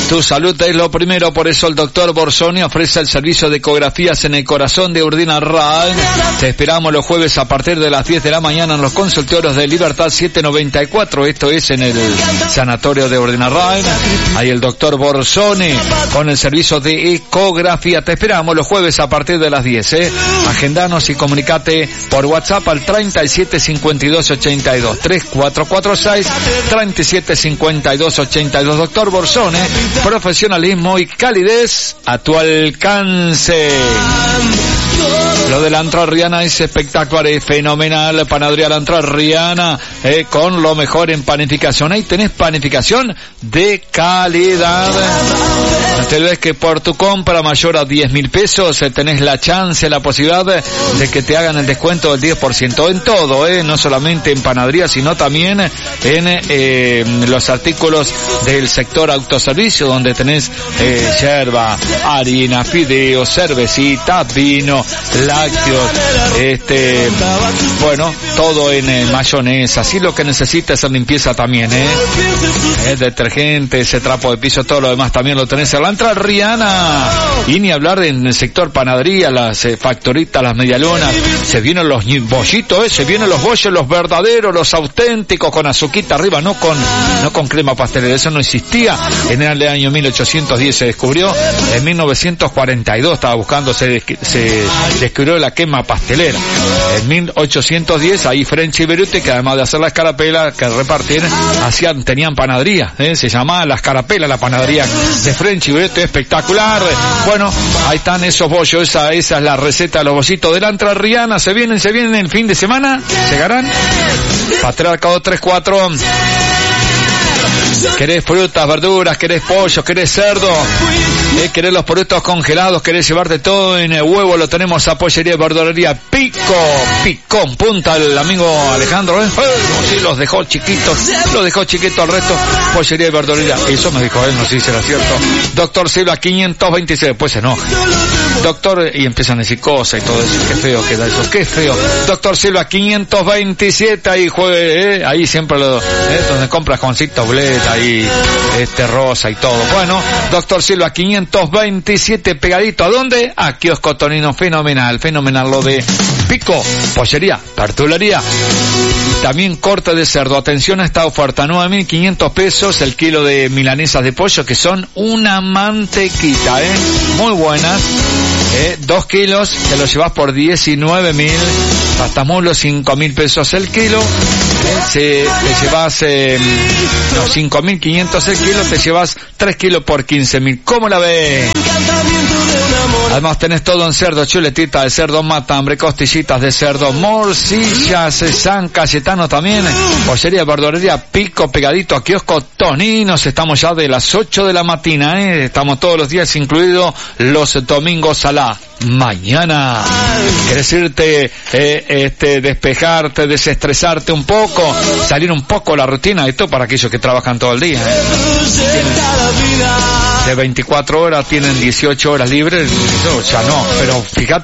Tu salud es lo primero, por eso el doctor Borsoni ofrece el servicio de ecografías en el corazón de Urdinarrain. Te esperamos los jueves a partir de las 10 de la mañana en los consultorios de Libertad 794. Esto es en el sanatorio de Urdinarrain. Ahí el doctor Borsoni con el servicio de ecografía. Te esperamos los jueves a partir de las 10. Agendanos y comunicate por WhatsApp al 375282. 3446 375282. Doctor Borsoni, profesionalismo y calidez a tu alcance. Lo de la Entrerriana es espectacular, es fenomenal. Panadería La Entrerriana, con lo mejor en panificación. Ahí tenés panificación de calidad. No te olvides que por tu compra mayor a 10.000 pesos tenés la chance, la posibilidad de que te hagan el descuento del 10% en todo, no solamente en panadería, sino también en los artículos del sector autoservicio, donde tenés yerba, harina, fideos, cervecita, vino, lácteos, bueno, todo en mayonesa. Así lo que necesitas es limpieza también, detergente, ese trapo de piso, todo lo demás también lo tenés en La Entrerriana. Y ni hablar en el sector panadería, las factoritas, las medialunas. Se vienen los bollitos, se vienen los bollos, los verdaderos, los auténticos, con azuquita arriba, no con crema pastelera. Eso no existía en el año 1810, se descubrió. En 1942 estaba buscando, se descubrió la quema pastelera. En 1810 ahí French y Beruti, que además de hacer las carapelas que repartir, tenían panadería, se llamaba las carapelas, la panadería de French y Beruti, espectacular. Bueno, ahí están esos bollos, esa es la receta de los bollitos de La Entrerriana. Se vienen el fin de semana, llegarán. Patriarca 234. ¿Querés frutas, verduras? ¿Querés pollo? ¿Querés cerdo? ¿Querés los productos congelados? ¿Querés llevarte todo en el huevo? Lo tenemos a Pollería y Verdulería Picón Punta, el amigo Alejandro, sí, los dejó chiquitos al resto. Pollería y Verdulería, eso me dijo él, no sé si será cierto. Doctor Silva 526, después se enoja. Doctor, y empiezan a decir cosas y todo eso, qué feo queda eso, qué feo. Doctor Silva 527, ahí ahí siempre donde compras Juancito Blet, ahí rosa y todo. Bueno, Doctor Silva 527, pegadito, ¿a dónde? A Kiosco Tonino, fenomenal lo de Pico, pollería, verdulería. También corte de cerdo, atención a esta oferta, 9.500 pesos el kilo de milanesas de pollo, que son una mantequita, muy buenas. 2 kilos, te lo llevas por 19.000, pastamulo 5.000 pesos el kilo, te llevas 5.500 el kilo, te llevas 3 kilos por 15.000. ¿Cómo la ves? Además tenés todo en cerdo, chuletita de cerdo, matambre, costillitas de cerdo, morcillas, San Cayetano también. Pollería, verdulería, Pico, pegadito a Kiosco Toninos. Estamos ya de las 8 de la mañana, estamos todos los días, incluidos los domingos a la mañana. ¿Querés irte, despejarte, desestresarte un poco, salir un poco de la rutina? Esto para aquellos que trabajan todo el día, de 24 horas tienen 18 horas libres, ya no, pero fíjate